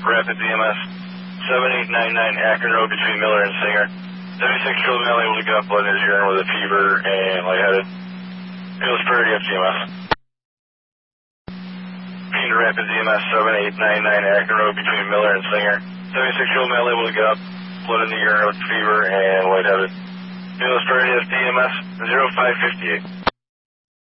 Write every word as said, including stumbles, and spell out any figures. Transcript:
Rapid E M S, seven eight nine nine Akron Road between Miller and Singer. seventy-six-year-old male able to get up blood in his urine with a fever and lightheaded. Feels priority F G M S. Ping to Rapid E M S, seven eight nine nine Akron Road between Miller and Singer. seventy-six-year-old male able to get up blood in the urine with fever and lightheaded. Feels priority F D M S, zero five five eight.